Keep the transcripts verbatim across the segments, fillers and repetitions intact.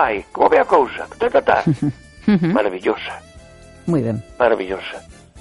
vai? Como ve a cousa? Ta, ta, ta. Maravillosa. Muy ben. Maravillosa.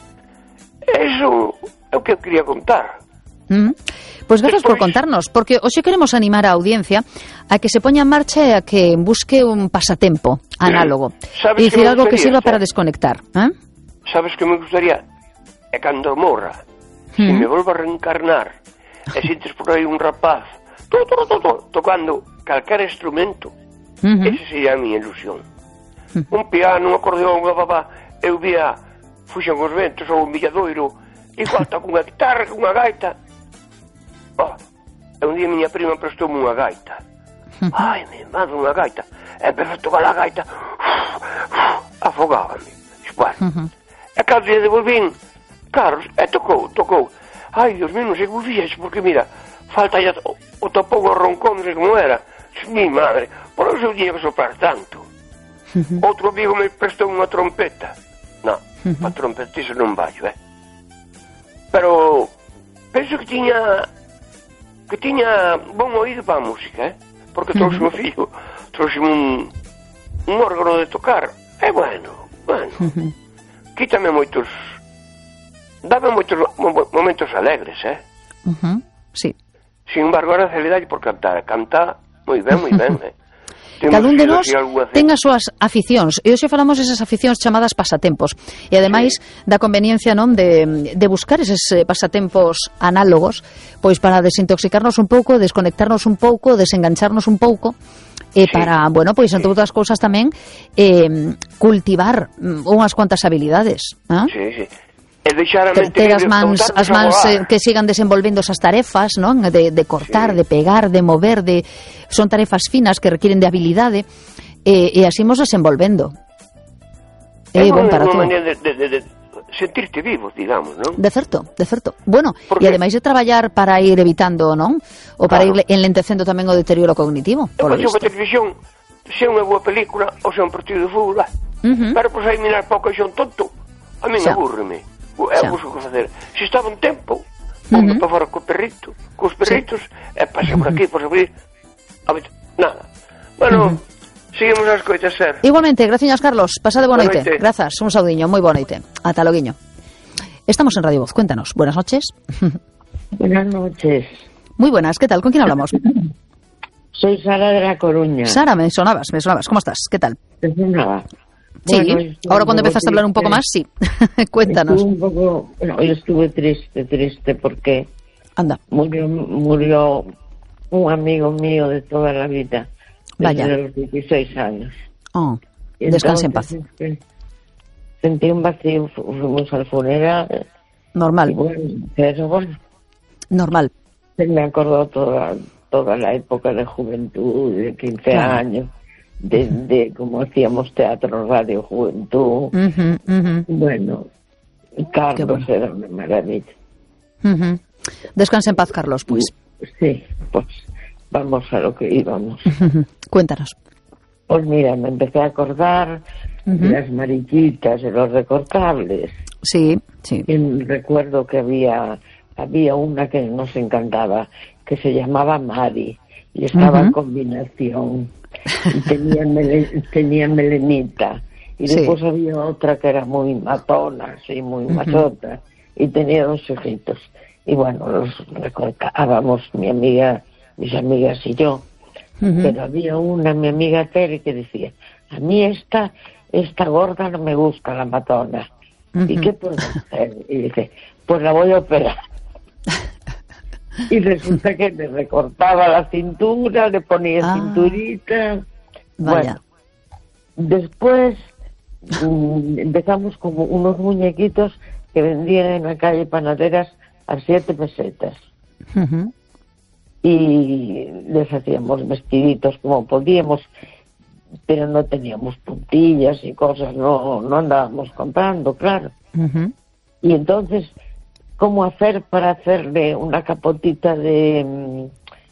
Eso é o que eu quería contar. Mm. Pois grazas por Despois... contarnos, porque hoxe queremos animar a audiencia a que se poña en marcha e a que busque un pasatempo análogo. Sabes E dicir que algo que gustaría, sirva para ¿sabes? desconectar. ¿Eh? Sabes que me gustaría? É cando morra, mm. se me volvo a reencarnar, e sintes por aí un rapaz to, to, to, to, tocando calquer instrumento, mm-hmm. ese sería a miña ilusión. Mm. Un piano, un acordeón, un papá, eu vía fuxan os ventos ou un villadoiro, igual está cunha guitarra, cunha gaita. Oh, e un día miña prima prestoume unha gaita. Ai, mi madre, unha gaita. E empezou a tocar a gaita. Afogábame. Bueno, e cando lle devolvín, Carlos, e tocou, tocou. Ai, Dios mío, non sei como fixexe, porque mira, falta ya o, o topou o roncón, non sei como era. Mi madre, por eso eu tiña que soprar tanto. Outro amigo me prestou unha trompeta. Non, a trompetisa non vallo, eh. Pero penso que tiña que tiña bon oído para a música, eh? Porque trouxe o fillo, trouxe un un órgano de tocar. É bueno, bueno. Quítame moitos, dame moitos momentos alegres, eh? Uh-huh. Sí. Sin embargo, ahora se le dá por cantar, canta moi ben, moi ben, eh? Cada un de nós ten as súas aficións e hoxe falamos desas aficións chamadas pasatempos e ademais sí. da conveniencia non de, de buscar eses pasatempos análogos pois para desintoxicarnos un pouco, desconectarnos un pouco, desengancharnos un pouco e sí. para, bueno, pois entre outras cousas tamén eh, cultivar unhas cuantas habilidades, eh? Sí, sí. Ter, ter as mans, as mans eh, que sigan desenvolvendo esas tarefas, non? De, de cortar, sí. de pegar, de mover, de son tarefas finas que requieren de habilidade e, e así imos desenvolvendo. É bon para todo. De, de, de, de sentirte vivo, digamos, non? De certo, de certo. Bueno, e ademais de traballar para ir evitando, non? O para claro. ir enlentecendo tamén o deterioro cognitivo. Eu penso que a televisión, se é unha boa película ou se é un partido de fútbol, uh-huh. pero pois aí mirar pouco e son tonto, a min aburreme. Eu busco que facer. Se estaba un tempo, vou uh-huh. para fora co perrito, cos perritos, sí. e pasa por aquí, por aquí, a ver, nada. Bueno, uh-huh. seguimos as coitas, ser. Igualmente, graciñas, Carlos. Pasa de boa noite. Grazas, un saudiño, moi boa noite. Ata loguiño. Estamos en Radio Voz, cuéntanos. Buenas noches. Buenas noches. Muy buenas, ¿qué tal? ¿Con quién hablamos? Soy Sara de La Coruña. Sara, me sonabas, me sonabas. ¿Cómo estás? ¿Qué tal? Me sonaba. Sí, bueno, ahora cuando empezaste a hablar un poco más, sí. Cuéntanos. Un poco, bueno, yo estuve triste, triste porque Anda. Murió, murió un amigo mío de toda la vida, desde Vaya. los dieciséis años. Oh, descanse en paz. Este, sentí un vacío, fuimos al funeral. Normal. Y bueno, pero bueno. Normal. Se me acordó toda, toda la época de juventud, de quince claro. años. De, de cómo hacíamos teatro, radio, juventud. Uh-huh, uh-huh. Bueno, Carlos bueno. era una maravilla. Uh-huh. Descansa en paz, Carlos, pues. Sí, pues vamos a lo que íbamos. Uh-huh. Cuéntanos. Pues mira, me empecé a acordar uh-huh. de las amarillitas, de los recortables. Sí, sí. Y recuerdo que había, había una que nos encantaba, que se llamaba Mari, y estaba uh-huh. en combinación. Y tenía, mele, tenía melenita y sí. después había otra que era muy matona, así muy uh-huh. machota y tenía dos hijitos y bueno, los recortábamos mi amiga, mis amigas y yo uh-huh. pero había una, mi amiga Tere, que decía, a mí esta esta gorda no me gusta, la matona uh-huh. ¿y qué puedo hacer? Y dice, pues la voy a operar. Y resulta que le recortaba la cintura, le ponía ah, cinturita. Vaya. Bueno, después mm, empezamos como unos muñequitos que vendían en la calle Panaderas a siete pesetas. Uh-huh. Y les hacíamos vestiditos como podíamos, pero no teníamos puntillas y cosas, no, no andábamos comprando, claro. Uh-huh. Y entonces... ¿Cómo hacer para hacerle una capotita de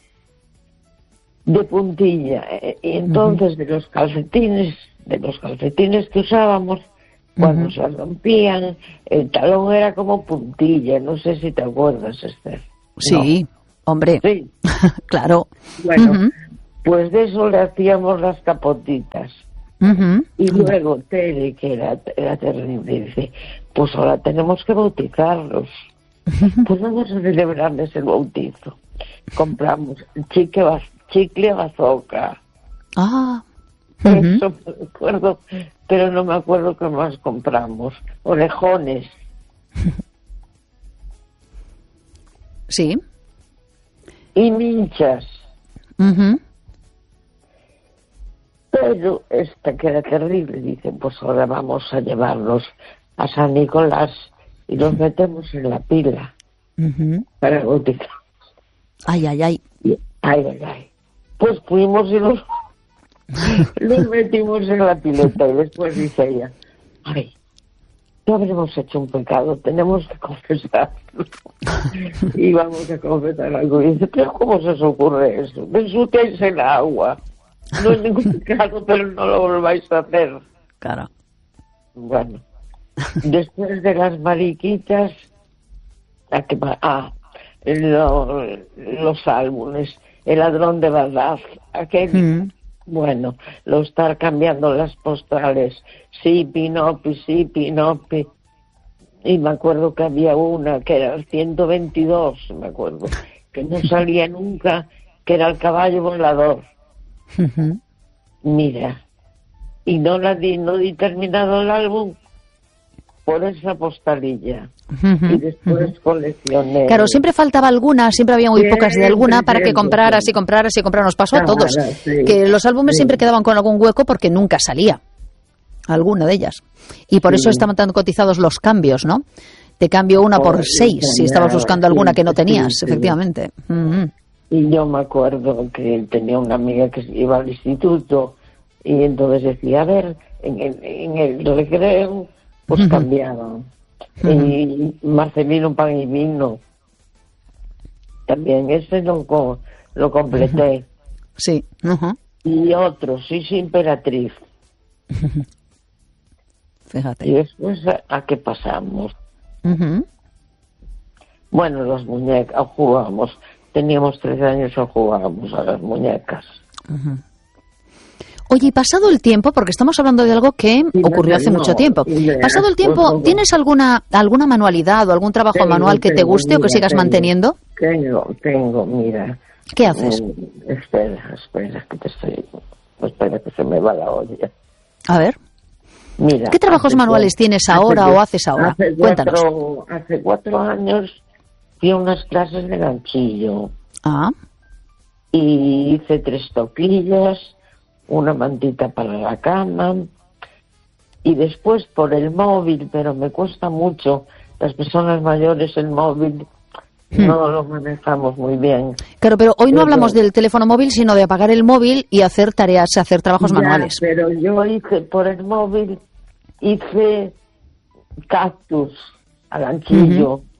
de puntilla? Y entonces uh-huh. de los calcetines, de los calcetines que usábamos, cuando uh-huh. se rompían, el talón era como puntilla. No sé si te acuerdas, Esther. Sí, no. Hombre. Sí. Claro. Bueno, uh-huh. Pues de eso le hacíamos las capotitas. Uh-huh. Y luego Tere, que era, era terrible, dice, pues ahora tenemos que bautizarlos. Pues vamos a celebrarles el bautizo. Compramos chicle, chicle bazooka. Ah. Uh-huh. Eso me acuerdo, pero no me acuerdo qué más compramos. Orejones. Sí. Y minchas. Uh-huh. Pero esta que era terrible, dice, pues ahora vamos a llevarlos a San Nicolás y los metemos en la pila uh-huh. para bautizar. Ay, ay, ay. Y, ay, ay, ay. Pues fuimos y los, los metimos en la pileta y después dice ella, ay, no habremos hecho un pecado, tenemos que confesarlo. Y vamos a confesar algo. Y dice, pero ¿cómo se os ocurre eso? Me ensuciáis el agua. No es ningún pecado, pero no lo volváis a hacer. Claro. Bueno, después de las mariquitas, ¿a qué va? Ah, lo, los álbumes, el ladrón de verdad, aquel, mm. bueno, lo estar cambiando las postales, sí, Pinopi, sí, Pinopi, y me acuerdo que había una que era el ciento veintidós, me acuerdo, que no salía nunca, que era el caballo volador. Uh-huh. Mira, y no la di, no di terminado el álbum por esa postalilla. Uh-huh. Y después uh-huh. coleccioné. Claro, siempre faltaba alguna, siempre había muy siempre, pocas de alguna para que compraras y compraras y compraras. Nos pasó a todos, sí. que los álbumes sí. siempre quedaban con algún hueco porque nunca salía alguna de ellas. Y por sí. eso estaban tan cotizados los cambios, ¿no? Te cambio una por, por seis si tenía, estabas buscando alguna sí, que no tenías, sí, efectivamente. Sí. Uh-huh. Y yo me acuerdo que tenía una amiga que iba al instituto y entonces decía, a ver, en el, en el recreo, pues uh-huh. cambiaban. Uh-huh. Y Marcelino Pan y Vino, también ese lo, lo completé. Uh-huh. Sí. Uh-huh. Y otro, sí, sí, Emperatriz. Uh-huh. Fíjate. Y después, ¿a, a qué pasamos? Uh-huh. Bueno, los muñecas, jugábamos. Teníamos trece años y jugábamos a las muñecas. Uh-huh. Oye, y pasado el tiempo, porque estamos hablando de algo que sí, ocurrió hace no, mucho tiempo. Idea, pasado el tiempo, todo. ¿Tienes alguna alguna manualidad o algún trabajo tengo, manual que tengo, te guste mira, o que sigas tengo, manteniendo? Tengo, tengo, mira. ¿Qué haces? Eh, espera, espera, que te estoy... Espera, que se me va la olla. A ver. Mira. ¿Qué trabajos manuales cuatro, tienes ahora o haces ahora? Hace Cuéntanos. Cuatro, hace cuatro años fui a unas clases de ganchillo. Ah. Y hice tres toquillas, una mantita para la cama, y después por el móvil, pero me cuesta mucho, las personas mayores el móvil hmm. no lo manejamos muy bien. Claro, pero hoy no pero, hablamos del teléfono móvil, sino de apagar el móvil y hacer tareas, hacer trabajos ya, manuales. Pero yo hice por el móvil, hice cactus a ganchillo. Uh-huh.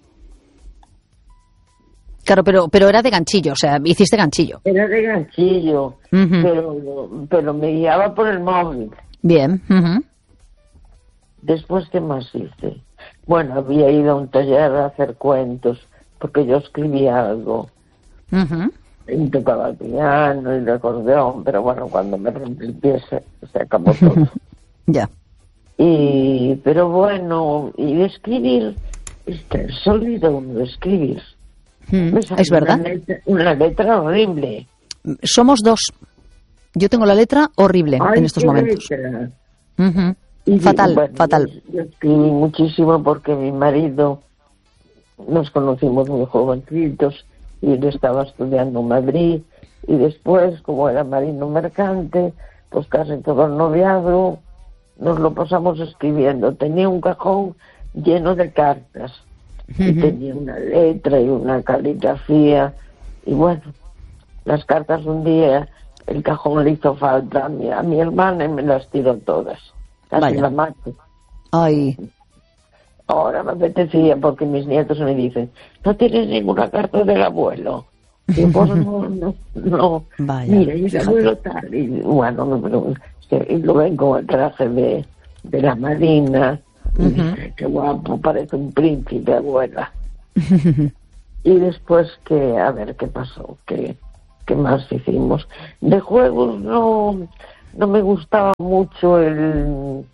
Claro, pero pero era de ganchillo, o sea, hiciste ganchillo. Era de ganchillo, uh-huh. pero, pero me guiaba por el móvil. Bien. Uh-huh. Después, ¿qué más hice? Bueno, había ido a un taller a hacer cuentos, porque yo escribía algo. Uh-huh. Y tocaba el piano y el acordeón, pero bueno, cuando me rompí el pie se, se acabó todo. Ya. Y, pero bueno, y de escribir, este, se olvida uno de escribir. Mm, es verdad. Una letra, una letra horrible. Somos dos. Yo tengo la letra horrible Ay, en estos momentos. Uh-huh. Y, fatal, bueno, fatal. Yo, yo escribí muchísimo porque mi marido, nos conocimos muy jovencitos y él estaba estudiando en Madrid y después, como era marino mercante, pues casi todo el noviazgo nos lo pasamos escribiendo. Tenía un cajón lleno de cartas. Y uh-huh. tenía una letra y una caligrafía y bueno, las cartas un día el cajón le hizo falta a mi, a mi hermana y me las tiró todas, casi Vaya. la mato. Ay. Ahora me apetecía porque mis nietos me dicen, ¿no tienes ninguna carta del abuelo? Y yo, pues no, no, no. Vaya, mira, y el abuelo tal, y bueno, me, me, y lo ven con el traje de, de la marina. Y dije, qué guapo, parece un príncipe, abuela. Y después que, a ver, ¿qué pasó? Que ¿qué más hicimos? De juegos no, no me gustaba mucho el,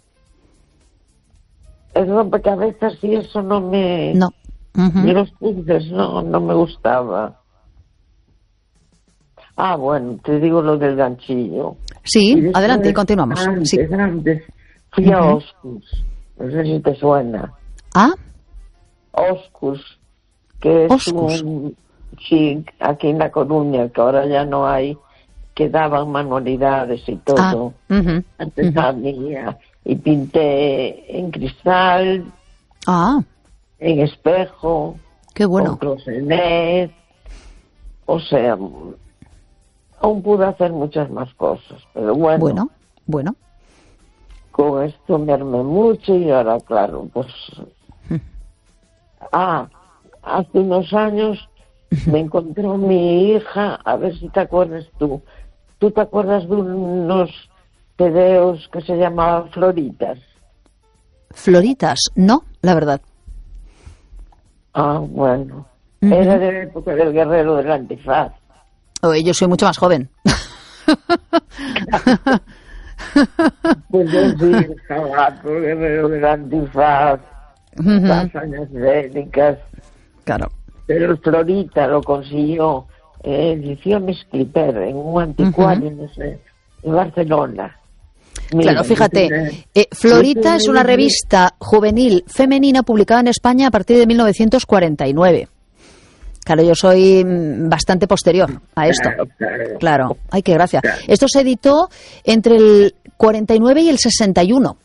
el rompecabezas y eso no me... No. Uh-huh. Y los puzzles no, no me gustaba. Ah, bueno, te digo lo del ganchillo. Sí, después, adelante, continuamos. Antes, sí. antes fui uh-huh. a Oscus, no sé si te suena. ¿Ah? Oscus, que es Oscus. un chic aquí en La Coruña, que ahora ya no hay, que daban manualidades y todo. Ah, uh-huh. Antes uh-huh. había, y pinté en cristal, ah. en espejo, qué bueno. con closenet, o sea... Aún pude hacer muchas más cosas, pero bueno. Bueno, bueno. Con esto me armé mucho y ahora, claro, pues... ah, hace unos años me encontró mi hija, a ver si te acuerdas tú. ¿Tú te acuerdas de unos tebeos que se llamaban Floritas? Floritas, no, la verdad. Ah, bueno. Uh-huh. Era de la época del guerrero del antifaz. Oh, yo soy mucho más joven. Pues yo sí, el jabato, el guerrero del antifaz, uh-huh. las hazañas bélicas. Claro. Pero el Florita lo consiguió eh, ediciones Clipper en un anticuario, uh-huh. no sé, en Barcelona. Mira, claro, fíjate, eh, Florita es una revista juvenil femenina publicada en España a partir de mil novecientos cuarenta y nueve. Claro, yo soy bastante posterior a esto. Claro, claro. Claro. Ay, qué gracia. Claro. Esto se editó entre el cuarenta y nueve y el sesenta y uno.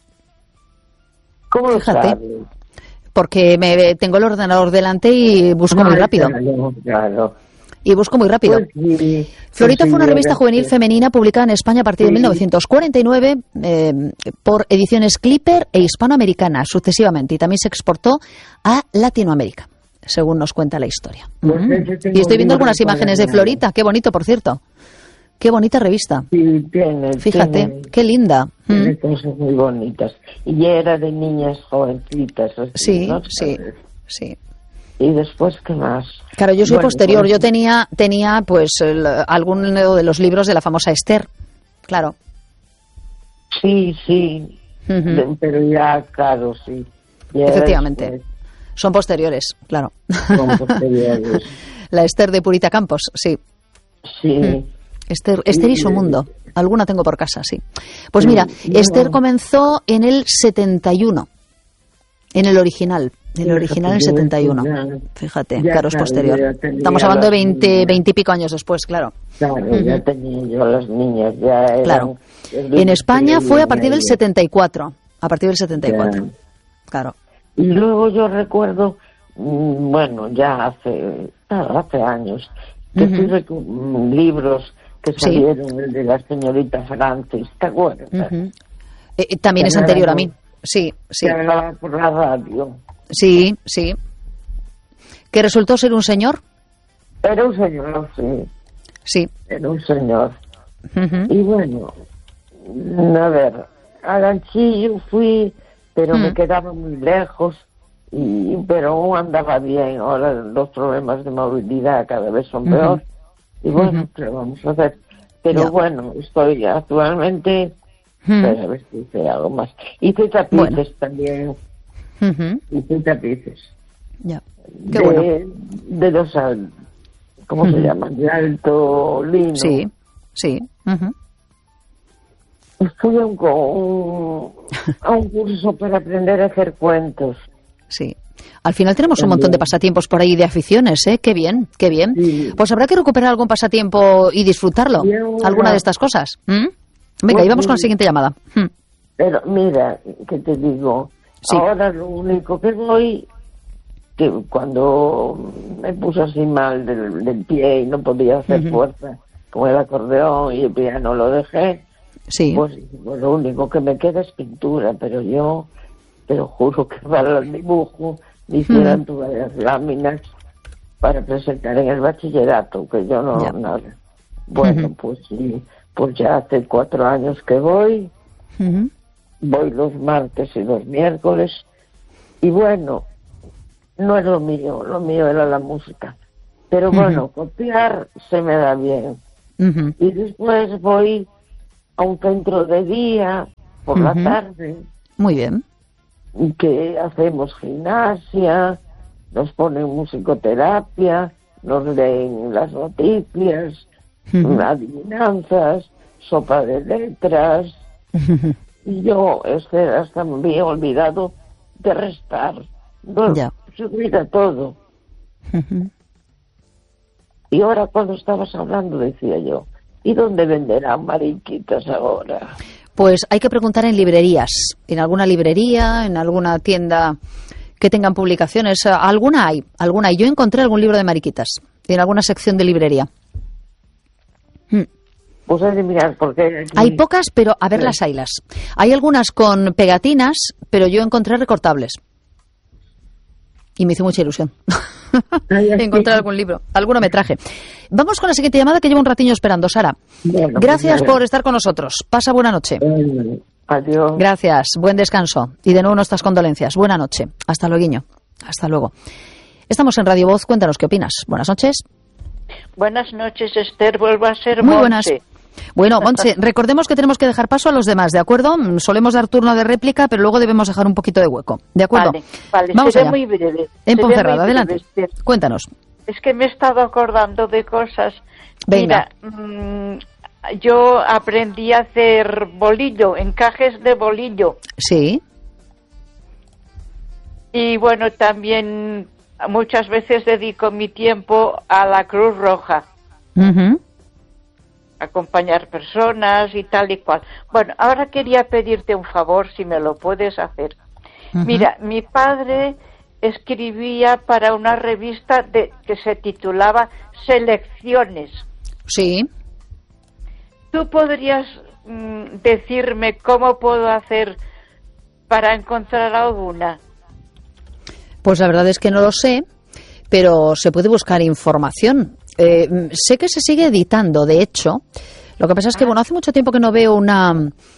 ¿Cómo lo Fíjate. sabes? Porque me tengo el ordenador delante y busco Ay, muy rápido. Claro, claro. Y busco muy rápido. Pues sí, Florita pues fue una sí, revista sí. juvenil femenina publicada en España a partir Sí. de mil novecientos cuarenta y nueve eh, por ediciones Clipper e Hispanoamericana sucesivamente, y también se exportó a Latinoamérica, según nos cuenta la historia. Pues Mm. ese tengo Y estoy viendo libro algunas imágenes de para Florita, qué bonito, por cierto. Qué bonita revista. Sí, tiene, Fíjate, tiene, qué linda. tiene Mm. cosas muy bonitas. Y era de niñas jovencitas. Así, Sí, ¿no? sí, sí. Y después, ¿qué más? Claro, yo soy Bueno, posterior. pues- Yo tenía, tenía pues, el, algún de los libros de la famosa Esther. Claro. Sí, sí. Ujú. De- pero ya, claro, sí. Ya Efectivamente. después, Son posteriores, claro. con posteriores. La Esther de Purita Campos, sí. Sí. Mm. Esther, Esther y su mundo. Alguna tengo por casa, sí. Pues Sí, mira, no. Esther comenzó en el setenta y uno. En el original. En el original en el setenta y uno. Fíjate, Ya, claro, es claro, posterior. ya tenía Estamos hablando de las veinte, niñas. veinte y pico años después, claro. Claro, ya Ujú. tenía yo las niñas, ya eran... Claro. En España fue a partir del setenta y cuatro. A partir del setenta y cuatro. Ya. Claro. Y luego yo recuerdo, mm, bueno, ya hace, ah, hace años, que Ujú. fui recu- mm, libros que Sí. salieron, el de la señorita Francis, ¿te acuerdas? Ujú. Eh, eh, también Que es no anterior era a mí. muy- Sí, sí. Que hablaba por la radio. Sí, sí. ¿Que resultó ser un señor? Era un señor, sí, Sí. era un señor. Ujú. Y bueno, mm, a ver, a Ganchillo fui, pero Mm. me quedaba muy lejos, y pero aún andaba bien. Ahora los problemas de movilidad cada vez son Ujú. peor. Y bueno, Ujú. ¿qué vamos a hacer? Pero Ya. bueno, estoy actualmente... Ujú. Pero a ver si hice algo más. Hice tapices Bueno. también. Ujú. Hice tapices. Ya. Qué de, bueno. de los... al- ¿Cómo se Ujú. llaman? De alto lino. Sí, sí. Ujú. Fui a un, co- un- a un curso para aprender a hacer cuentos. Sí. Al final tenemos un montón de pasatiempos por ahí de aficiones, ¿eh? Qué bien, qué bien. Sí. Pues habrá que recuperar algún pasatiempo y disfrutarlo. Y ahora- Alguna de estas cosas. ¿Mm? Venga, Pues y vamos con la sí. siguiente llamada. Mm. Pero mira, que te digo, Sí. ahora lo único que voy, que cuando me puse así mal del, del pie y no podía hacer Ujú. fuerza con el acordeón y el piano lo dejé, Sí. pues, pues lo único que me queda es pintura, pero yo te lo juro que para el dibujo me hicieran Ujú. todas las láminas para presentar en el bachillerato, que yo no, Ya. nada. Bueno, Ujú. pues sí, pues ya hace cuatro años que voy, Ujú. voy los martes y los miércoles, y bueno, no es lo mío, lo mío era la música. Pero Ujú. bueno, copiar se me da bien. Uh-huh. Y después voy a un centro de día por uh-huh. la tarde. Muy bien. Que hacemos gimnasia, nos ponen musicoterapia, nos leen las noticias, uh-huh. adivinanzas, sopa de letras. Uh-huh. Y yo es que hasta me había olvidado de restar. No, ya. Se olvida todo. Uh-huh. Y ahora cuando estabas hablando decía yo, ¿y dónde venderán mariquitas ahora? Pues hay que preguntar en librerías, en alguna librería, en alguna tienda que tengan publicaciones. Alguna hay, alguna hay. Yo encontré algún libro de mariquitas en alguna sección de librería. Hmm. Pues hay de mirar porque... Aquí... Hay pocas, pero a ver sí. las haylas. Hay algunas con pegatinas, pero yo encontré recortables. Y me hizo mucha ilusión. Encontrar algún libro, alguno me traje. Vamos con la siguiente llamada que llevo un ratiño esperando, Sara. Bueno, Gracias pues por estar con nosotros. Pasa buena noche. Bueno, adiós. Gracias, buen descanso. Y de nuevo nuestras condolencias. Buena noche. Hasta luego. Hasta luego. Estamos en Radio Voz. Cuéntanos qué opinas. Buenas noches. Buenas noches, Esther. Vuelvo a ser Muy buenas. Monse. Bueno, Montse, recordemos que tenemos que dejar paso a los demás, ¿de acuerdo? Solemos dar turno de réplica, pero luego debemos dejar un poquito de hueco, ¿de acuerdo? Vale, vale. Vamos Seré allá. muy breve. En Ponferrada, adelante. Breve. Cuéntanos. Es que me he estado acordando de cosas. Venga. Mira, mmm, yo aprendí a hacer bolillo, encajes de bolillo. Sí. Y bueno, también muchas veces dedico mi tiempo a la Cruz Roja. Uh-huh. Acompañar personas y tal y cual. Bueno, ahora quería pedirte un favor, si me lo puedes hacer. Uh-huh. Mira, mi padre escribía para una revista de, que se titulaba Selecciones. Sí. ¿Tú podrías mm, decirme cómo puedo hacer para encontrar alguna? Pues la verdad es que no lo sé, pero se puede buscar información. Eh, sé que se sigue editando, de hecho. Lo que pasa es que, bueno, hace mucho tiempo que no veo una,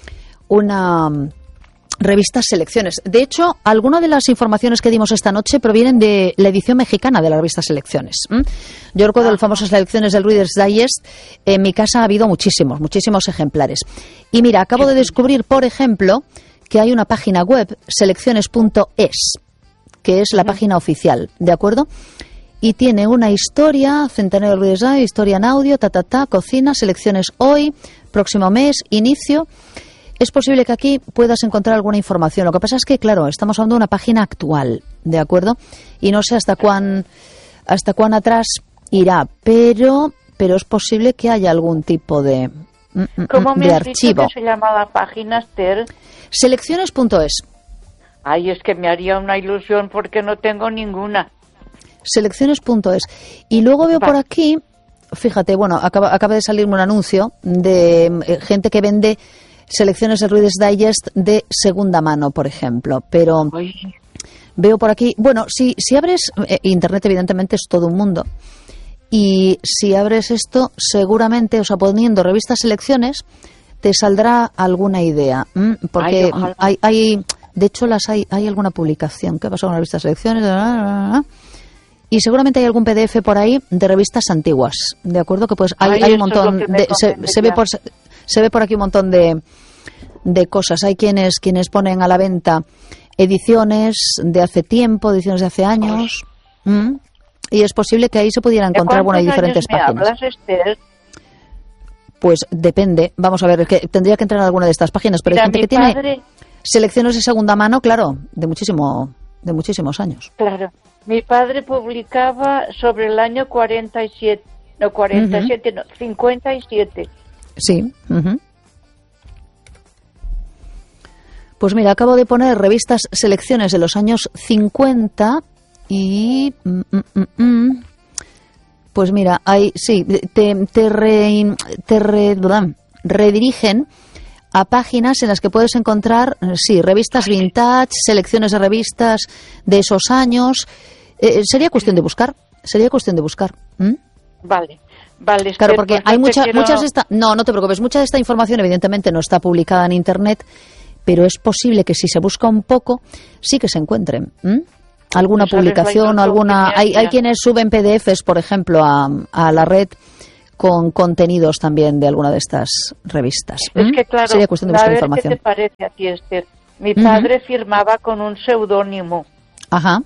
una revista Selecciones. De hecho, algunas de las informaciones que dimos esta noche provienen de la edición mexicana de la revista Selecciones. ¿Mm? Yo recuerdo las famosas Selecciones del Reader's Digest. En mi casa ha habido muchísimos, muchísimos ejemplares. Y mira, acabo de descubrir, por ejemplo, que hay una página web, selecciones punto es, que es la página oficial, ¿de acuerdo? Y tiene una historia, centenario del Reader's Digest, historia en audio, ta, ta, ta, cocina, selecciones hoy, próximo mes, inicio. Es posible que aquí puedas encontrar alguna información. Lo que pasa es que, claro, estamos hablando de una página actual, ¿de acuerdo? Y no sé hasta cuán, hasta cuán atrás irá, pero, pero es posible que haya algún tipo de, ¿Cómo de me has archivo. dicho que se llama la página, Esther? selecciones punto es. Ay, es que me haría una ilusión porque no tengo ninguna. selecciones punto es. Y luego veo por aquí, fíjate, bueno, acaba, acaba de salirme un anuncio de eh, gente que vende selecciones de Reader's Digest de segunda mano, por ejemplo. Pero Ay. veo por aquí, bueno, si, si abres, eh, Internet evidentemente es todo un mundo. Y si abres esto, seguramente, o sea, poniendo revistas selecciones, te saldrá alguna idea. ¿m? Porque Ay, hay, hay, de hecho, las hay, hay alguna publicación. ¿Qué pasó con la revista selecciones? Y seguramente hay algún P D F por ahí de revistas antiguas, ¿de acuerdo? Que pues hay, Ay, hay un montón, de, se, se ve por se ve por aquí un montón de, de cosas. Hay quienes quienes ponen a la venta ediciones de hace tiempo, ediciones de hace años, ¿Mm? y es posible que ahí se pudiera encontrar bueno, hay diferentes me páginas. Hablas, Esther? Pues depende, vamos a ver, es que tendría que entrar en alguna de estas páginas, pero Mira, hay gente que padre... tiene selecciones de segunda mano, claro, de muchísimo, de muchísimos años. Claro. Mi padre publicaba sobre el año cuarenta y siete, no cuarenta y siete, uh-huh. no, cincuenta y siete. Sí. Uh-huh. Pues mira, acabo de poner revistas selecciones de los años cincuenta y mm, mm, mm, pues mira, hay sí, te te, re, te re, redirigen a páginas en las que puedes encontrar sí, revistas vintage, selecciones de revistas de esos años. Eh, sería cuestión de buscar, sería cuestión de buscar. ¿Mm? Vale, vale. Claro, porque pues hay no muchas, quiero... muchas de esta, no, no te preocupes, mucha de esta información evidentemente no está publicada en Internet, pero es posible que si se busca un poco, sí que se encuentren. ¿Mm? Alguna pues publicación o alguna, hay, hay quienes suben P D Fs, por ejemplo, a, a la red con contenidos también de alguna de estas revistas. Es que claro, sería cuestión de buscar a ver información. ¿Qué te parece a ti, Esther? Mi padre uh-huh. firmaba con un seudónimo. Ajá.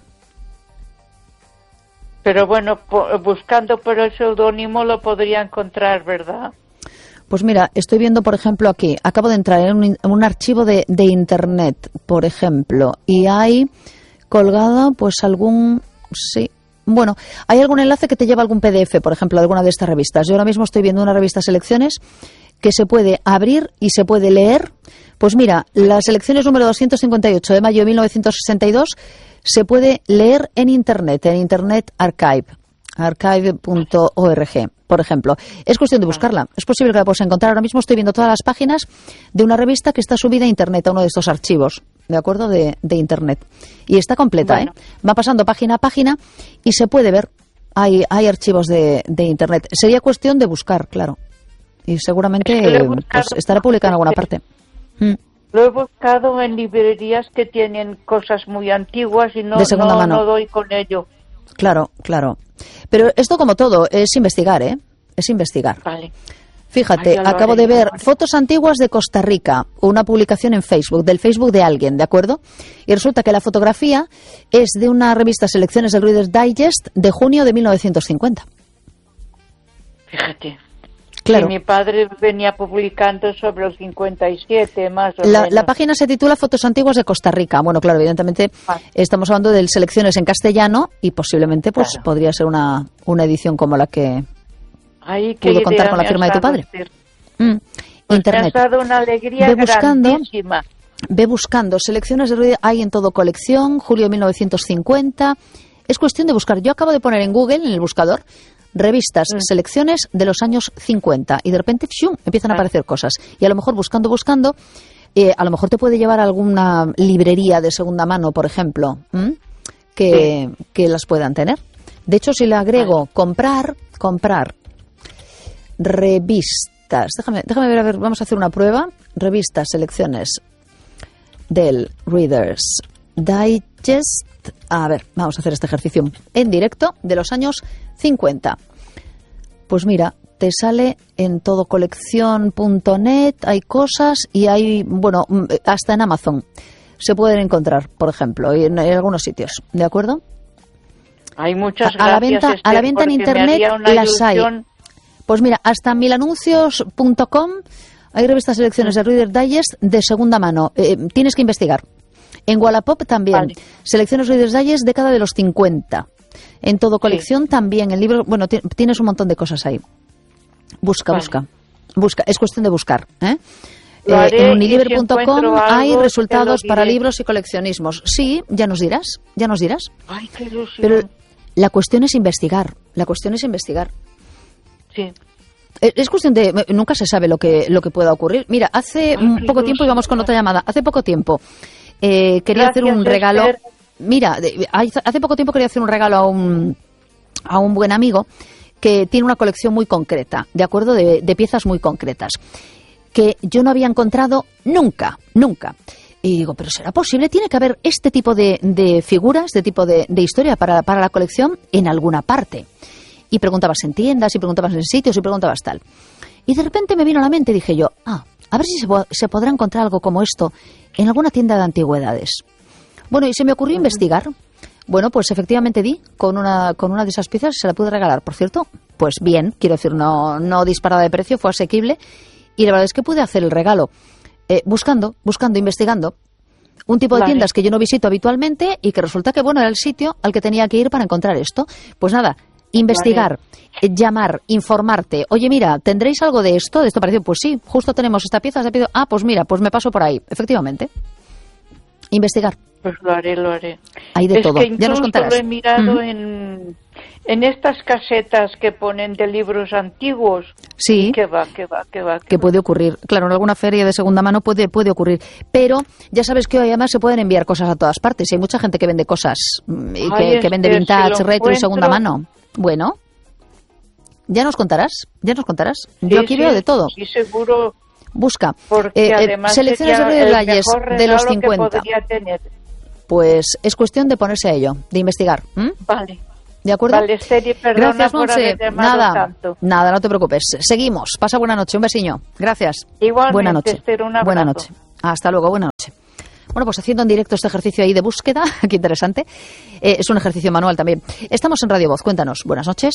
Pero bueno, po- buscando por el seudónimo lo podría encontrar, ¿verdad? Pues mira, estoy viendo, por ejemplo, aquí, acabo de entrar en un, en un archivo de, de Internet, por ejemplo, y hay colgada, pues algún, sí, bueno, hay algún enlace que te lleva a algún P D F, por ejemplo, de alguna de estas revistas. Yo ahora mismo estoy viendo una revista Selecciones que se puede abrir y se puede leer. Pues mira, las Selecciones número doscientos cincuenta y ocho de mayo de mil novecientos sesenta y dos se puede leer en Internet, en Internet Archive, archive punto org, por ejemplo. Es cuestión de buscarla. Es posible que la puedas encontrar. Ahora mismo estoy viendo todas las páginas de una revista que está subida a Internet, a uno de estos archivos, ¿de acuerdo? De, de Internet. Y está completa, bueno. ¿eh? Va pasando página a página y se puede ver. Hay, hay archivos de, de Internet. Sería cuestión de buscar, claro. Y seguramente es que pues, estará publicada en alguna parte. Mm. Lo he buscado en librerías que tienen cosas muy antiguas y no, de segunda no, mano. no doy con ello. Claro, claro. Pero esto, como todo, es investigar, ¿eh? Es investigar. Vale. Fíjate, Ay, acabo haré, de ver fotos antiguas de Costa Rica, una publicación en Facebook, del Facebook de alguien, ¿de acuerdo? Y resulta que la fotografía es de una revista Selecciones del Reader's Digest de junio de mil novecientos cincuenta. Fíjate. Claro. Y mi padre venía publicando sobre el cincuenta y siete, más o la, menos. La página se titula Fotos antiguas de Costa Rica. Bueno, claro, evidentemente ah. estamos hablando de Selecciones en castellano y posiblemente pues claro. podría ser una, una edición como la que Ay, pudo contar con la firma de tu padre. Mm. Pues Internet. Me has dado una alegría ve buscando, grandísima. Ve buscando. Selecciones de ruido hay en todo colección, julio de mil novecientos cincuenta. Es cuestión de buscar. Yo acabo de poner en Google, en el buscador, revistas, mm. selecciones de los años cincuenta y de repente ¡shum!, empiezan a aparecer cosas. Y a lo mejor buscando, buscando, eh, a lo mejor te puede llevar a alguna librería de segunda mano, por ejemplo, que, sí. que las puedan tener. De hecho, si le agrego vale. comprar, comprar revistas, déjame, déjame ver, a ver, vamos a hacer una prueba. Revistas, selecciones del Reader's Digest. A ver, vamos a hacer este ejercicio en directo de los años cincuenta. Pues mira, te sale en todo colección punto net, hay cosas y hay, bueno, hasta en Amazon se pueden encontrar, por ejemplo, y en, en algunos sitios, ¿de acuerdo? Hay muchas a, a la venta, gracias, a la venta en internet las hay. Pues mira, hasta milanuncios punto com hay revistas selecciones de Reader's Digest de segunda mano. Eh, tienes que investigar. En Wallapop también. Vale. Selecciones Reader's Digest década de los cincuenta. En todo colección sí. también. En libros, bueno, t- tienes un montón de cosas ahí. Busca, vale. busca. Busca. Es cuestión de buscar. ¿eh? Eh, en uniliber punto com si hay resultados para libros y coleccionismos. Sí, ya nos dirás. Ya nos dirás. Ay, qué ilusión. Pero la cuestión es investigar. La cuestión es investigar. Sí. Es cuestión de... Nunca se sabe lo que, lo que pueda ocurrir. Mira, hace Ay, poco tiempo, y vamos con otra llamada, hace poco tiempo eh, quería Gracias, hacer un regalo... Esther. Mira, hace poco tiempo quería hacer un regalo a un, a un buen amigo que tiene una colección muy concreta, ¿de acuerdo? De, de piezas muy concretas, que yo no había encontrado nunca, nunca. Y digo, ¿pero será posible? Tiene que haber este tipo de, de figuras, este tipo de, de historia para, para la colección en alguna parte. Y preguntabas en tiendas, y preguntabas en sitios, y preguntabas tal. Y de repente me vino a la mente y dije yo, ah, a ver si se, po- se podrá encontrar algo como esto en alguna tienda de antigüedades. Bueno, y se me ocurrió investigar. Bueno, pues efectivamente di con una, con una de esas piezas, se la pude regalar. Por cierto, pues bien, quiero decir, no, no disparada de precio, fue asequible. Y la verdad es que pude hacer el regalo eh, buscando, buscando, investigando. Un tipo de vale. tiendas que yo no visito habitualmente y que resulta que, bueno, era el sitio al que tenía que ir para encontrar esto. Pues nada, investigar, vale. llamar, informarte. Oye, mira, ¿tendréis algo de esto? ¿De esto parecido? Pues sí, justo tenemos esta pieza. Se pido, ah, pues mira, pues me paso por ahí. Efectivamente. Investigar. Pues lo haré, lo haré. Hay de es todo. Que ya nos contarás. Lo he mirado uh-huh. en, en estas casetas que ponen de libros antiguos. Sí. Que va, que va, que va. Que, que va. Puede ocurrir. Claro, en alguna feria de segunda mano puede, puede ocurrir. Pero ya sabes que hoy además se pueden enviar cosas a todas partes. Y hay mucha gente que vende cosas, y que, Ay, que vende este, vintage, si retro encuentro... y segunda mano. Bueno, ya nos contarás. Ya nos contarás. Sí, Yo aquí sí, veo de todo. Sí, seguro. Busca. Porque eh, además selecciones de Reader's Digest de los cincuenta. Tener. Pues es cuestión de ponerse a ello, de investigar. ¿Mm? Vale. ¿De acuerdo? Vale, Esther, perdona Gracias, por Montse. haber llamado Nada, tanto. nada, no te preocupes. Seguimos. Pasa buena noche. Un besiño. Gracias. Igualmente, buena noche. Esther, un abrazo. Buena noche. Hasta luego. Buena noche. Bueno, pues haciendo en directo este ejercicio ahí de búsqueda, qué interesante. Eh, es un ejercicio manual también. Estamos en Radio Voz. Cuéntanos. Buenas noches.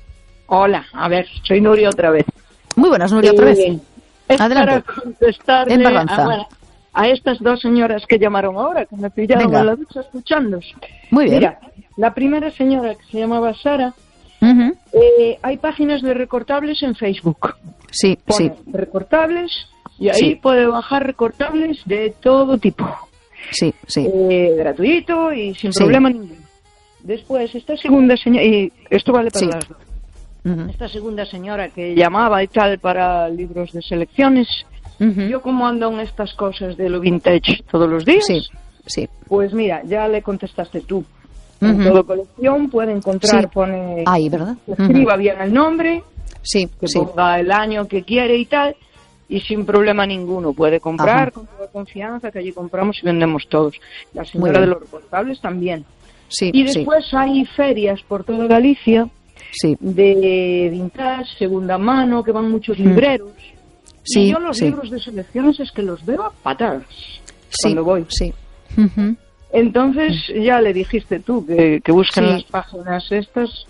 Hola, a ver, soy Nuria otra vez. Muy buenas, Nuria, otra vez. Eh, es Adelante. para contestarle En a, bueno, a estas dos señoras que llamaron ahora, que me pillaron Venga. en la ducha escuchándos. Muy bien. Mira, la primera señora, que se llamaba Sara, Uh-huh. eh, hay páginas de recortables en Facebook. Sí, sí. Pone recortables y ahí Sí. puede bajar recortables de todo tipo. Sí, sí. Eh, gratuito y sin Sí. problema ninguno. Después, esta segunda señora, y esto vale para Sí. las dos. Uh-huh. Esta segunda señora que llamaba y tal para libros de selecciones, Uh-huh. yo como ando en estas cosas de lo vintage todos los días, Sí, sí. pues mira, ya le contestaste tú. En Ujú. todo colección puede encontrar, Sí. pone, Ahí, ¿verdad? que escriba Ujú. bien el nombre, Sí, que sí. ponga el año que quiere y tal, y sin problema ninguno. Puede comprar Ajá. con toda confianza, que allí compramos y vendemos todos. La Muy señora de bien. los recortables también. Sí, Y sí. después hay ferias por toda Galicia Sí. de vintage, segunda mano, que van muchos Mm. libreros. Sí, y yo los sí. libros de selecciones es que los veo a patadas Sí, cuando voy. sí. Ujú. Entonces ya le dijiste tú que, que busquen Sí. las páginas estas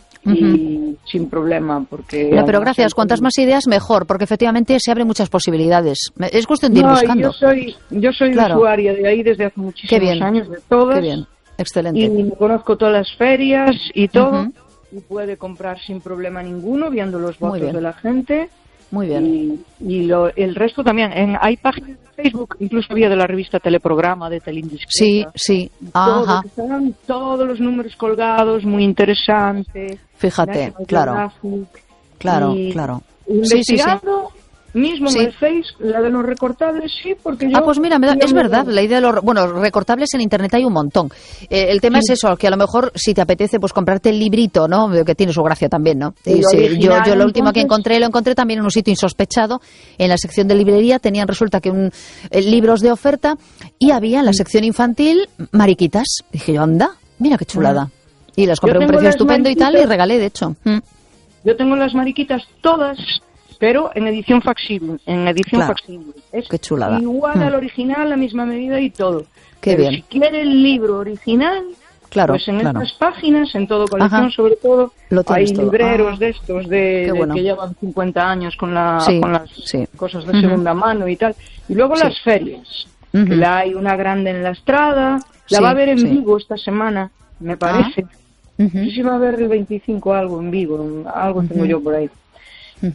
y sin problema, porque... No, pero además gracias. hay- Cuantas más ideas, mejor, porque efectivamente se abren muchas posibilidades. Me- Es cuestión de ir No, y buscando. yo soy, yo soy Claro. usuaria de ahí desde hace Qué muchísimos bien. años, de todas. Qué bien. Excelente. Y me conozco todas las ferias y todo. Ujú. Y puede comprar sin problema ninguno, viendo los Muy votos bien. de la gente. Muy bien. Y, y lo, el resto también. En, hay páginas de Facebook, incluso había de la revista Teleprograma, de Telindiscreta. Sí, sí. Todo, Ajá. que estaban todos los números colgados, muy interesante. Fíjate, National claro. Geographic. Claro, Y claro. Sí, sí, sí. Investigando, mismo Sí. en el Face, la de los recortables, sí, porque yo... Ah, pues mira, me da- yo es me- verdad, la idea de los... Bueno, recortables en Internet hay un montón. Eh, el tema es eso, que a lo mejor si te apetece pues comprarte el librito, ¿no? Que tiene su gracia también, ¿no? El Y sí, yo, original, yo lo último que entonces- encontré, lo encontré también en un sitio insospechado. En la sección de librería tenían, resulta que un eh, libros de oferta y había en la sección infantil mariquitas. Dije yo, anda, mira qué chulada. Y las compré a un tengo precio las estupendo y tal y mariquitas. regalé, de hecho. Mm. Yo tengo las mariquitas todas, pero en edición facsimile. En edición Claro. facsimile. Es Qué chulada. igual Mm. al original, la misma medida y todo. Qué Pero bien. si quiere el libro original, Claro, pues en claro. estas páginas, en todo colección Ajá. sobre todo, Lo hay tienes todo. libreros Ah. de estos de, Qué de bueno. que llevan cincuenta años con, la, Sí, con las sí. cosas de Ujú. segunda mano y tal. Y luego Sí. las ferias. Ujú. Que la hay una grande en la Estrada, la Sí, va a ver en sí. vivo esta semana, me parece. Ujú. No sé si va a haber el veinticinco algo en vivo, algo tengo Ujú. yo por ahí. Ujú.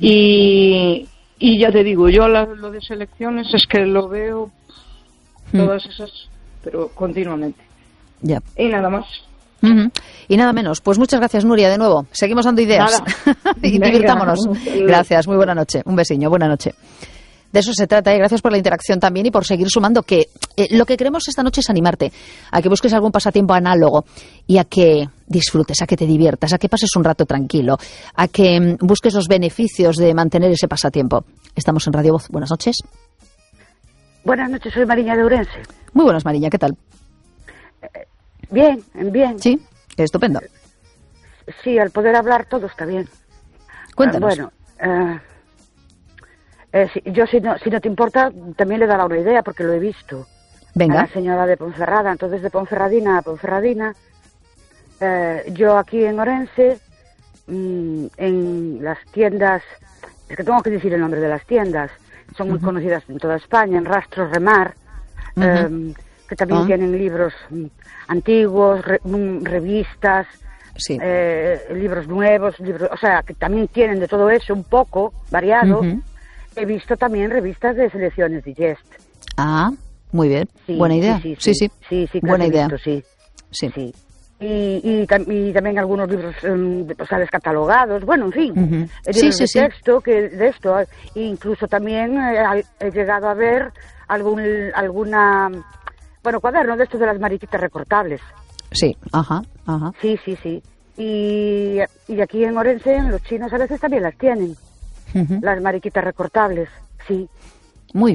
Y, y ya te digo, yo la- lo de selecciones es que lo veo Mm. todas esas, pero continuamente. Ya. Y nada más. Ujú. Y nada menos. Pues muchas gracias, Nuria, de nuevo. Seguimos dando ideas. Nada. y Venga. divirtámonos. Gracias, muy buena noche. Un besiño, buena noche. De eso se trata, y gracias por la interacción también y por seguir sumando, que eh, lo que queremos esta noche es animarte a que busques algún pasatiempo análogo y a que disfrutes, a que te diviertas, a que pases un rato tranquilo, a que mm, busques los beneficios de mantener ese pasatiempo. Estamos en Radio Voz. Buenas noches. Buenas noches, soy Mariña de Ourense. Muy buenas, Mariña, ¿qué tal? Bien, bien. Sí, estupendo. Sí, al poder hablar todo está bien. Cuéntanos. Eh, bueno, eh, eh, si- yo si no, si no te importa, también le dará una idea porque lo he visto. A Venga. la señora de Ponferrada, entonces de Ponferradina a Ponferradina. Eh, yo aquí en Orense, mm, en las tiendas, es que tengo que decir el nombre de las tiendas, son muy conocidas en toda España, en Rastro Remar, Ujú. eh, que también Ah. tienen libros mm, antiguos, re- mm, revistas, Sí. eh, libros nuevos, libros, o sea, que también tienen de todo eso un poco variado. Ujú. He visto también revistas de selecciones Digest. Ah, muy bien. Sí, Buena idea. Sí, Sí, sí. sí. Sí, sí, que Buena las he idea. visto, sí. Sí. Sí. Y, y, tam- y también algunos libros, em, de- o sea, descatalogados, bueno, en fin, Ujú. eh, Sí, libros sí, de sí. texto, que de esto, eh, incluso también eh, al- he llegado a ver algún, alguna, bueno, cuaderno de estos de las mariquitas recortables, Sí. Ajá, ajá. sí, sí, sí, y, y aquí en Orense, los chinos a veces también las tienen, Ujú. las mariquitas recortables, sí. Muy bien.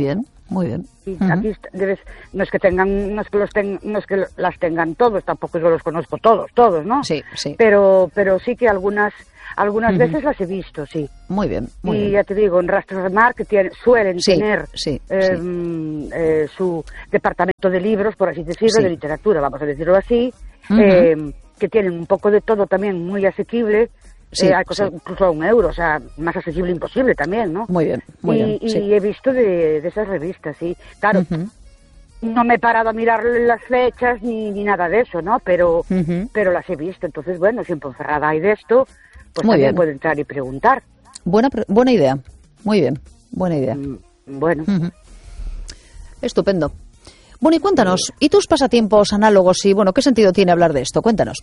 Muy bien. Y uh-huh. aquí debes, no es que tengan, no es que los ten, no es que las tengan todos, tampoco yo los conozco todos, todos, ¿no? Sí, sí. Pero, pero sí que algunas, algunas uh-huh. veces las he visto, sí. Muy bien, muy y bien. ya te digo, en Rastros de Mar que tiene, suelen sí, tener sí, eh, sí. Eh, su departamento de libros, por así decirlo, sí. de literatura, vamos a decirlo así, uh-huh. eh, que tienen un poco de todo también muy asequible. Sí, eh, hay cosas sí. incluso a un euro, o sea, más accesible imposible también, ¿no? Muy bien, muy y, bien. Y sí. he visto de, de esas revistas, sí. Claro, uh-huh. no me he parado a mirar las fechas ni, ni nada de eso, ¿no? Pero, uh-huh. pero las he visto. Entonces, bueno, si en Ponferrada hay de esto, pues muy también bien. puedo entrar y preguntar. Buena, buena idea. Muy bien, buena idea. Mm, bueno. Uh-huh. Estupendo. Bueno, y cuéntanos, ¿y tus pasatiempos análogos? Y bueno, ¿qué sentido tiene hablar de esto? Cuéntanos.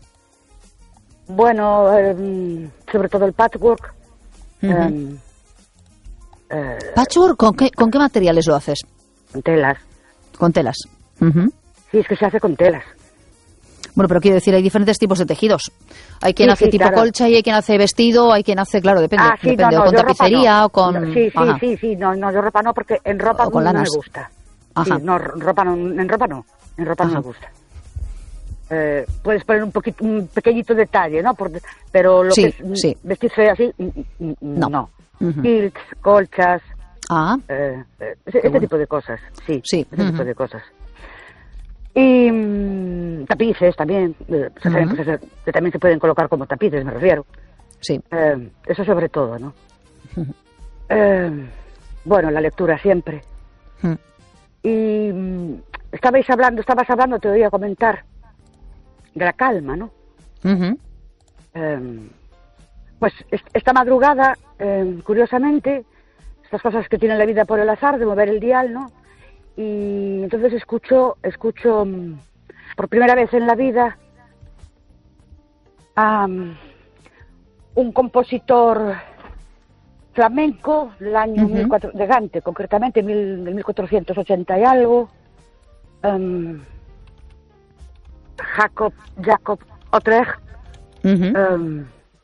Bueno, eh, sobre todo el patchwork. Uh-huh. eh, eh, ¿Patchwork? ¿Con qué, ¿Con qué materiales lo haces? Con telas. Con telas. Uh-huh. Sí, es que se hace con telas. Bueno, pero quiero decir, hay diferentes tipos de tejidos. Hay quien sí, hace sí, tipo claro. colcha y hay quien hace vestido, hay quien hace, claro, depende. Ah, sí, depende no, no, o con tapicería no. o con... No, sí, sí, Ajá. sí, sí, no, no, yo ropa no, porque en ropa o con no lanas. me gusta. Ajá. Sí, no, ropa no, en ropa no, en ropa Ajá. no me gusta. Eh, puedes poner un poquito, un pequeñito detalle, ¿no? Por, pero lo sí, que es sí. vestirse así, no. no. Uh-huh. Quilts, colchas, ah, eh, eh, ese, este bueno. tipo de cosas, sí, sí. ese uh-huh. tipo de cosas. Y mmm, tapices también, eh, uh-huh. cosas que también se pueden colocar como tapices, me refiero. Sí. Eh, eso sobre todo, ¿no? Uh-huh. Eh, bueno, la lectura siempre. Uh-huh. Y mmm, estabais hablando, estabas hablando, te oía comentar de la calma, ¿no? Uh-huh. Eh, pues esta madrugada, eh, curiosamente, estas cosas que tiene la vida por el azar, de mover el dial, ¿no? Y entonces escucho, escucho um, por primera vez en la vida a um, un compositor flamenco del año uh-huh. mil cuatro, de Gante, concretamente mil, mil cuatrocientos ochenta y algo, um, Jacob, Jacob Utrecht, uh-huh. um,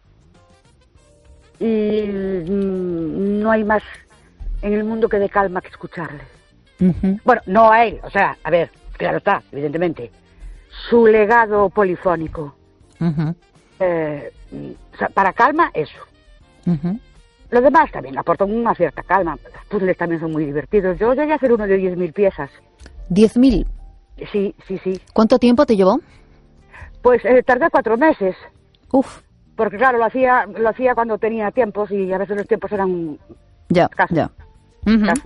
y mm, no hay más en el mundo que de calma que escucharle. Uh-huh. Bueno, no a él, o sea, a ver, claro está, evidentemente, su legado polifónico. Uh-huh. Eh, o sea, para calma, eso. Uh-huh. Lo demás también aportan una cierta calma. Los puzzles también son muy divertidos. Yo llegué a hacer uno de diez mil piezas. ¿diez mil? Sí, sí, sí. ¿Cuánto tiempo te llevó? Pues eh, tardé cuatro meses. Uf. Porque claro, lo hacía lo hacía cuando tenía tiempos y a veces los tiempos eran ya, escasos. Ya. Uh-huh. escasos.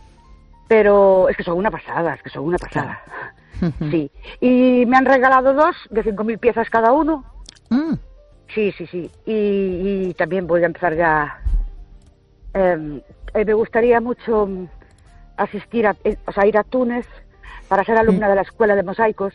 Pero es que son una pasada, es que son una pasada. Uh-huh. Sí. Y me han regalado dos de cinco mil piezas cada uno. Mm. Sí, sí, sí. Y, y también voy a empezar ya... Eh, eh, me gustaría mucho asistir a... Eh, o sea, ir a Túnez para ser alumna mm. de la Escuela de Mosaicos.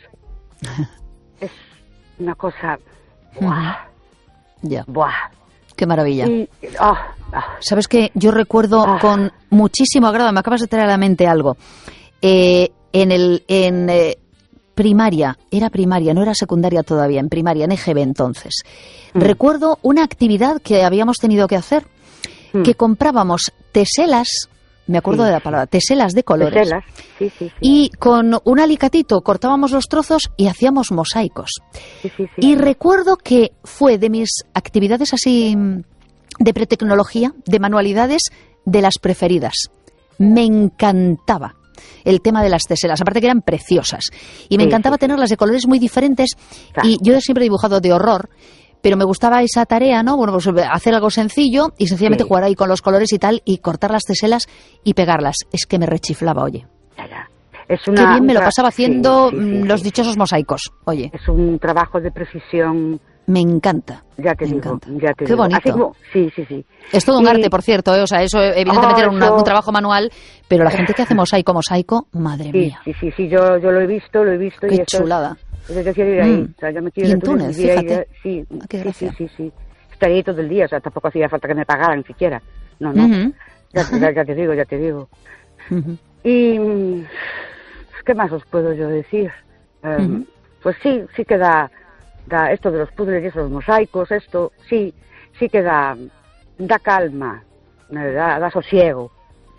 Es una cosa... ¡Buah! Ya. ¡Buah! ¡Qué maravilla! Y, oh, oh. ¿Sabes qué? Yo recuerdo oh. con muchísimo agrado, me acabas de traer a la mente algo. Eh, en el... En, eh, primaria, era primaria, no era secundaria todavía, en primaria, en E G B entonces. Mm. Recuerdo una actividad que habíamos tenido que hacer, mm. que comprábamos teselas, me acuerdo sí, de la palabra, teselas de colores, teselas. Sí, sí, sí. Y con un alicatito cortábamos los trozos y hacíamos mosaicos. Sí, sí, sí. Y recuerdo que fue de mis actividades así de pretecnología, de manualidades, de las preferidas. Me encantaba el tema de las teselas, aparte que eran preciosas. Y me sí, encantaba sí. tenerlas de colores muy diferentes. Claro. Y yo siempre he dibujado de horror, pero me gustaba esa tarea, ¿no? Bueno, pues hacer algo sencillo y sencillamente sí. jugar ahí con los colores y tal, y cortar las teselas y pegarlas. Es que me rechiflaba, oye. Ya, ya. Es una, Qué bien me lo pasaba haciendo sí, sí, sí, los sí. dichosos mosaicos, oye. Es un trabajo de precisión. Me encanta. Ya te me digo, encanta. ya te Qué digo. bonito. Así como, sí, sí, sí. Es todo un y... arte, por cierto, ¿eh? O sea, eso evidentemente oh, era una, eso... un trabajo manual, pero la gente que hace mosaico, mosaico, madre sí, mía. Sí, sí, sí, yo, yo lo he visto, lo he visto. Qué y eso chulada. Es, yo quiero ir ahí, mm. o sea, yo me quiero y en Túnez, fíjate. Ahí, sí, ah, qué sí, sí, sí, sí. Estaría ahí todo el día, o sea, tampoco hacía falta que me pagaran siquiera. No, no, uh-huh. ya, ya, ya te digo, ya te digo. Uh-huh. Y, ¿qué más os puedo yo decir? Um, uh-huh. Pues sí, sí que da, da esto de los puzzles y esos mosaicos, esto, sí, sí que da, da calma, da, da sosiego.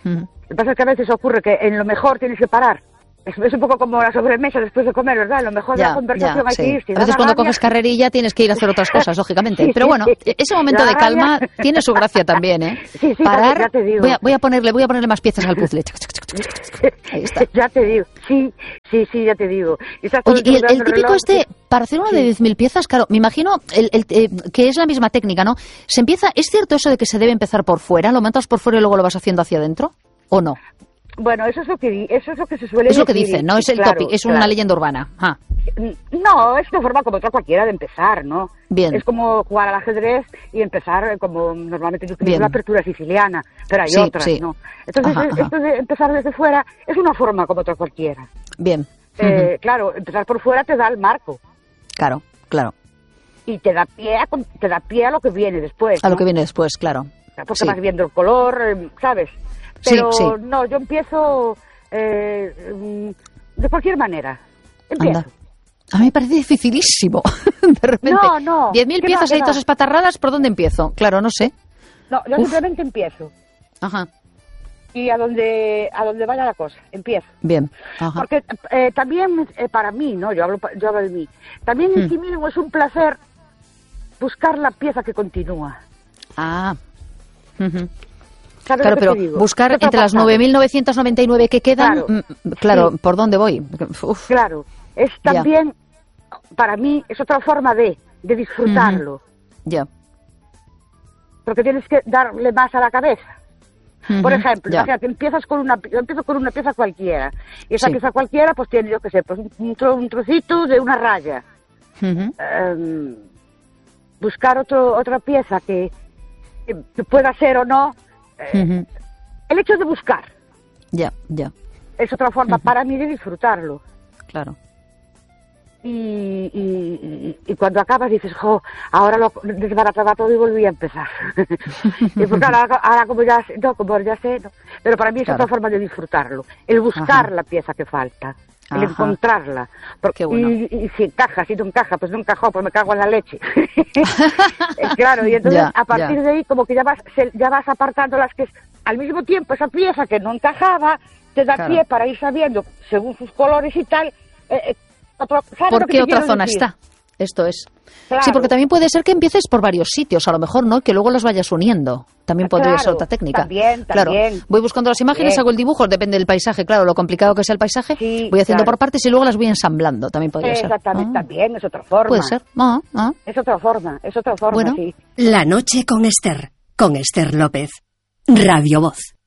Uh-huh. Lo que pasa es que a veces ocurre que en lo mejor tienes que parar. Es, es un poco como la sobremesa después de comer, ¿verdad? Lo mejor ya, de la conversación ya, hay sí. que ir. Si a veces cuando coges carrerilla tienes que ir a hacer otras cosas, lógicamente. Pero bueno, ese momento de calma tiene su gracia también, ¿eh? Sí, sí, Parar, ya te digo. Voy a, voy a ponerle, voy a ponerle más piezas al puzzle. Ahí está. Ya te digo, sí, sí, sí, ya te digo. Oye, y el, el típico reloj, este, sí. Para hacer uno de diez mil piezas, claro, me imagino el, el, eh, que es la misma técnica, ¿no? Se empieza, ¿es cierto eso de que se debe empezar por fuera? ¿Lo montas por fuera y luego lo vas haciendo hacia adentro? ¿O no? Bueno, eso es lo que eso es lo que se suele decir. Es lo que decir, dicen, no es el claro, topic, es claro. una leyenda urbana. Ah. No, es una forma como otra cualquiera de empezar, ¿no? Bien. Es como jugar al ajedrez y empezar como normalmente yo utilizo la apertura siciliana, pero hay sí, otras, sí. ¿no? Entonces, ajá, ajá. esto de empezar desde fuera es una forma como otra cualquiera. Bien. Eh, uh-huh. Claro, empezar por fuera te da el marco. Claro, claro. Y te da pie a, te da pie a lo que viene después. A ¿no? lo que viene después, claro. Porque sí. vas viendo el color, ¿sabes? Pero sí, sí. no, yo empiezo eh, de cualquier manera. Empiezo. Anda. A mí me parece dificilísimo. De repente. No, no. Diez mil piezas ahí todas espatarradas, ¿por dónde empiezo? Claro, no sé. No, yo Uf. simplemente empiezo. Ajá. Y a donde a donde vaya la cosa, empiezo. Bien. Ajá. Porque eh, también eh, para mí, ¿no? Yo hablo, yo hablo de mí. También en hmm. sí mismo es un placer buscar la pieza que continúa. Ah. Uh-huh. Claro, pero buscar entre las nueve mil novecientos noventa y nueve que quedan, claro, claro sí. ¿por dónde voy? Uf. Claro, es también, ya. Para mí, es otra forma de, de disfrutarlo. Uh-huh. Ya. Porque tienes que darle más a la cabeza. Uh-huh. Por ejemplo, ya. O sea, que empiezas con una, yo empiezo con una pieza cualquiera. Y esa sí. pieza cualquiera, pues tiene, yo qué sé, pues un, tro, un trocito de una raya. Uh-huh. Um, buscar otro, otra pieza que, que pueda ser o no. Uh-huh. El hecho de buscar ya, ya es otra forma uh-huh. para mí de disfrutarlo. Claro. Y, y, y, y cuando acabas dices, jo, ahora lo desbarataba todo y volví a empezar. Y porque ahora, ahora como ya sé, no, como ya sé, no. Pero para mí es claro. Otra forma de disfrutarlo, el buscar ajá. La pieza que falta, el ajá. Encontrarla. Porque, bueno. y, y si encaja, si no encaja, pues no encajó, pues me cago en la leche. Claro, y entonces ya, a partir ya. de ahí como que ya vas, ya vas apartando las que al mismo tiempo esa pieza que no encajaba te da claro. Pie para ir sabiendo según sus colores y tal. Eh, otro, ¿Por qué otra zona decir? Está? Esto es. Claro. Sí, porque también puede ser que empieces por varios sitios, a lo mejor, ¿no? Que luego los vayas uniendo. También podría claro, ser otra técnica. También, claro. también. Voy buscando las imágenes, bien. Hago el dibujo, depende del paisaje, claro, lo complicado que sea el paisaje. Sí, voy haciendo claro. por partes y luego las voy ensamblando, también podría Exactamente, ser. Exactamente, ah. También, es otra forma. Puede ser. Ah, ah. Es otra forma, es otra forma, bueno. Sí. La noche con Esther, con Esther López. Radio Voz.